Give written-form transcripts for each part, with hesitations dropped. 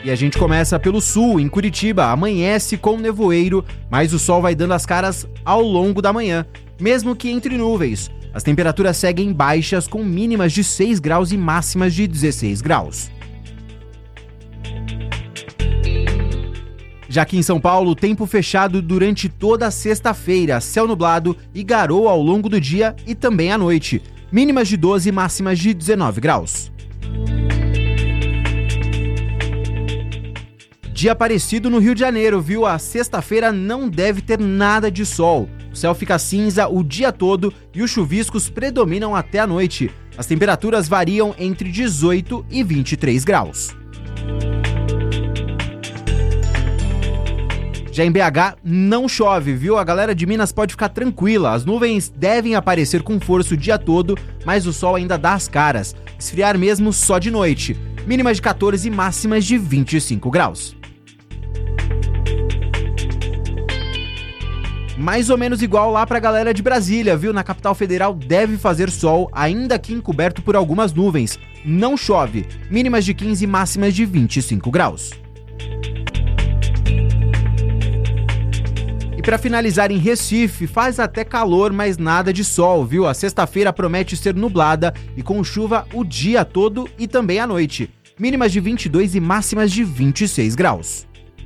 E a gente começa pelo sul, em Curitiba. Amanhece com nevoeiro, mas o sol vai dando as caras ao longo da manhã, mesmo que entre nuvens. As temperaturas seguem baixas, com mínimas de 6 graus e máximas de 16 graus. Já aqui em São Paulo, tempo fechado durante toda a sexta-feira, céu nublado e garoa ao longo do dia e também à noite. Mínimas de 12 e máximas de 19 graus. Dia parecido no Rio de Janeiro, viu? A sexta-feira não deve ter nada de sol. O céu fica cinza o dia todo e os chuviscos predominam até a noite. As temperaturas variam entre 18 e 23 graus. Já em BH não chove, viu? A galera de Minas pode ficar tranquila. As nuvens devem aparecer com força o dia todo, mas o sol ainda dá as caras. Esfriar mesmo só de noite. Mínimas de 14 e máximas de 25 graus. Mais ou menos igual lá pra galera de Brasília, viu? Na capital federal deve fazer sol, ainda que encoberto por algumas nuvens. Não chove. Mínimas de 15 e máximas de 25 graus. E para finalizar, em Recife, faz até calor, mas nada de sol, viu? A sexta-feira promete ser nublada e com chuva o dia todo e também à noite. Mínimas de 22 e máximas de 26 graus.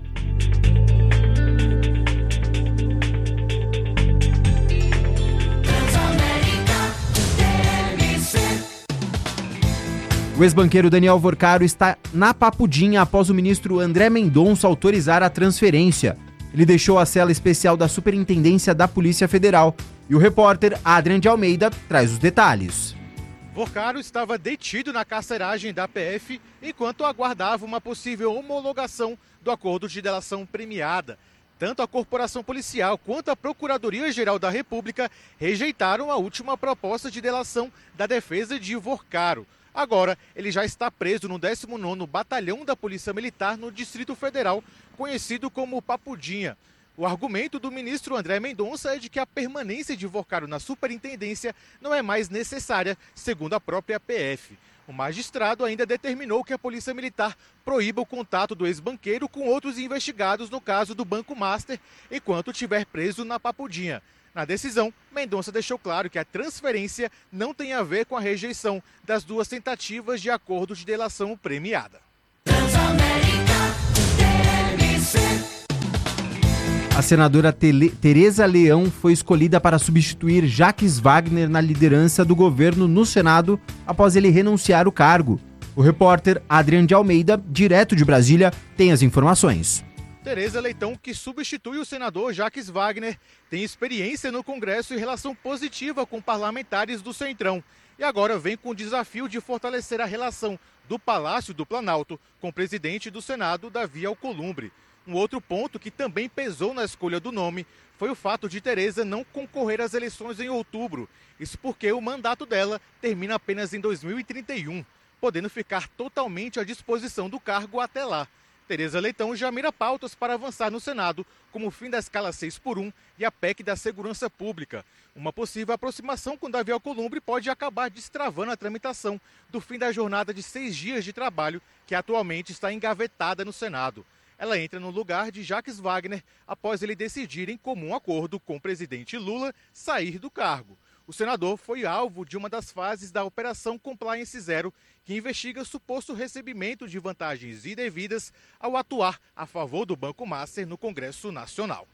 O ex-banqueiro Daniel Vorcaro está na papudinha após o ministro André Mendonça autorizar a transferência. Ele deixou a cela especial da Superintendência da Polícia Federal. E o repórter Adrian de Almeida traz os detalhes. Vorcaro estava detido na carceragem da PF enquanto aguardava uma possível homologação do acordo de delação premiada. Tanto a Corporação Policial quanto a Procuradoria-Geral da República rejeitaram a última proposta de delação da defesa de Vorcaro. Agora, ele já está preso no 19º Batalhão da Polícia Militar no Distrito Federal, conhecido como Papudinha. O argumento do ministro André Mendonça é de que a permanência de Vorcaro na superintendência não é mais necessária, segundo a própria PF. O magistrado ainda determinou que a Polícia Militar proíba o contato do ex-banqueiro com outros investigados no caso do Banco Master, enquanto estiver preso na Papudinha. Na decisão, Mendonça deixou claro que a transferência não tem a ver com a rejeição das duas tentativas de acordo de delação premiada. A senadora Tereza Leão foi escolhida para substituir Jacques Wagner na liderança do governo no Senado após ele renunciar o cargo. O repórter Adrian de Almeida, direto de Brasília, tem as informações. Tereza Leitão, que substitui o senador Jacques Wagner, tem experiência no Congresso e relação positiva com parlamentares do Centrão. E agora vem com o desafio de fortalecer a relação do Palácio do Planalto com o presidente do Senado, Davi Alcolumbre. Um outro ponto que também pesou na escolha do nome foi o fato de Tereza não concorrer às eleições em outubro. Isso porque o mandato dela termina apenas em 2031, podendo ficar totalmente à disposição do cargo até lá. Tereza Leitão já mira pautas para avançar no Senado, como o fim da escala 6x1 e a PEC da segurança pública. Uma possível aproximação com Davi Alcolumbre pode acabar destravando a tramitação do fim da jornada de 6 dias de trabalho, que atualmente está engavetada no Senado. Ela entra no lugar de Jacques Wagner após ele decidir, em comum acordo com o presidente Lula, sair do cargo. O senador foi alvo de uma das fases da Operação Compliance Zero, que investiga suposto recebimento de vantagens indevidas ao atuar a favor do Banco Master no Congresso Nacional.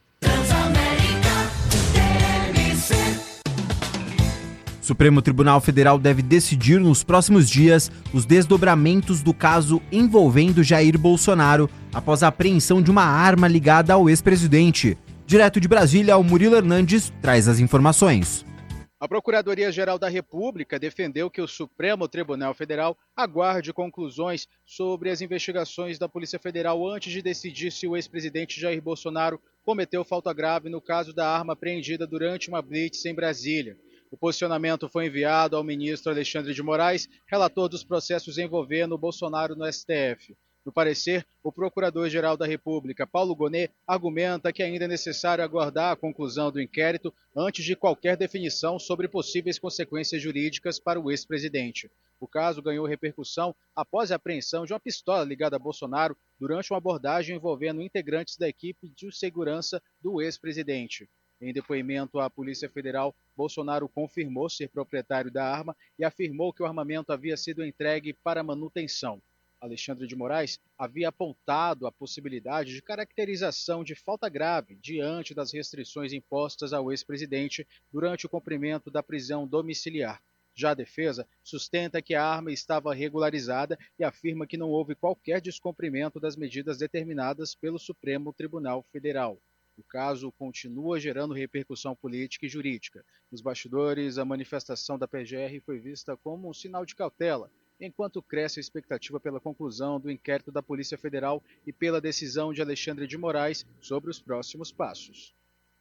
O Supremo Tribunal Federal deve decidir nos próximos dias os desdobramentos do caso envolvendo Jair Bolsonaro após a apreensão de uma arma ligada ao ex-presidente. Direto de Brasília, o Murilo Hernandes traz as informações. A Procuradoria-Geral da República defendeu que o Supremo Tribunal Federal aguarde conclusões sobre as investigações da Polícia Federal antes de decidir se o ex-presidente Jair Bolsonaro cometeu falta grave no caso da arma apreendida durante uma blitz em Brasília. O posicionamento foi enviado ao ministro Alexandre de Moraes, relator dos processos envolvendo Bolsonaro no STF. No parecer, o Procurador-Geral da República, Paulo Gonet, argumenta que ainda é necessário aguardar a conclusão do inquérito antes de qualquer definição sobre possíveis consequências jurídicas para o ex-presidente. O caso ganhou repercussão após a apreensão de uma pistola ligada a Bolsonaro durante uma abordagem envolvendo integrantes da equipe de segurança do ex-presidente. Em depoimento à Polícia Federal, Bolsonaro confirmou ser proprietário da arma e afirmou que o armamento havia sido entregue para manutenção. Alexandre de Moraes havia apontado a possibilidade de caracterização de falta grave diante das restrições impostas ao ex-presidente durante o cumprimento da prisão domiciliar. Já a defesa sustenta que a arma estava regularizada e afirma que não houve qualquer descumprimento das medidas determinadas pelo Supremo Tribunal Federal. O caso continua gerando repercussão política e jurídica. Nos bastidores, a manifestação da PGR foi vista como um sinal de cautela, enquanto cresce a expectativa pela conclusão do inquérito da Polícia Federal e pela decisão de Alexandre de Moraes sobre os próximos passos.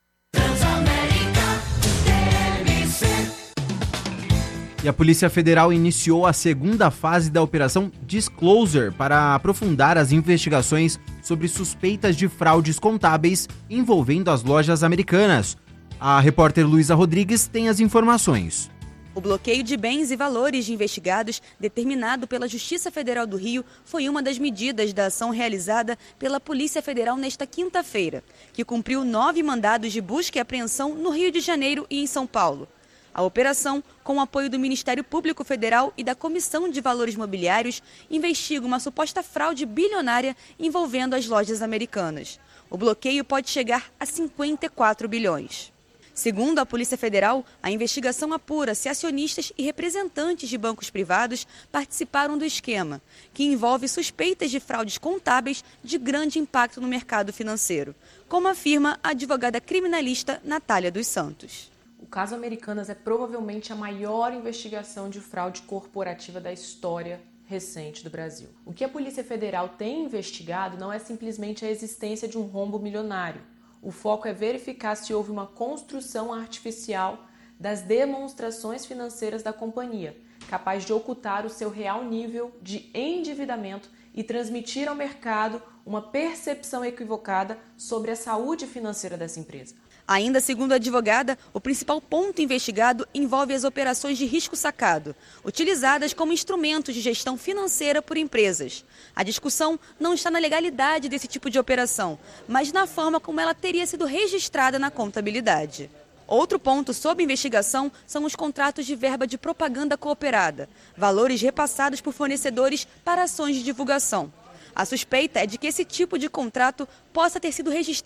E a Polícia Federal iniciou a segunda fase da Operação Disclosure para aprofundar as investigações sobre suspeitas de fraudes contábeis envolvendo as lojas americanas. A repórter Luísa Rodrigues tem as informações. O bloqueio de bens e valores de investigados, determinado pela Justiça Federal do Rio, foi uma das medidas da ação realizada pela Polícia Federal nesta quinta-feira, que cumpriu 9 mandados de busca e apreensão no Rio de Janeiro e em São Paulo. A operação, com o apoio do Ministério Público Federal e da Comissão de Valores Mobiliários, investiga uma suposta fraude bilionária envolvendo as lojas americanas. O bloqueio pode chegar a 54 bilhões. Segundo a Polícia Federal, a investigação apura se acionistas e representantes de bancos privados participaram do esquema, que envolve suspeitas de fraudes contábeis de grande impacto no mercado financeiro, como afirma a advogada criminalista Natália dos Santos. O caso Americanas é provavelmente a maior investigação de fraude corporativa da história recente do Brasil. O que a Polícia Federal tem investigado não é simplesmente a existência de um rombo milionário. O foco é verificar se houve uma construção artificial das demonstrações financeiras da companhia, capaz de ocultar o seu real nível de endividamento e transmitir ao mercado uma percepção equivocada sobre a saúde financeira dessa empresa. Ainda segundo a advogada, o principal ponto investigado envolve as operações de risco sacado, utilizadas como instrumentos de gestão financeira por empresas. A discussão não está na legalidade desse tipo de operação, mas na forma como ela teria sido registrada na contabilidade. Outro ponto sob investigação são os contratos de verba de propaganda cooperada, valores repassados por fornecedores para ações de divulgação. A suspeita é de que esse tipo de contrato possa ter sido registrado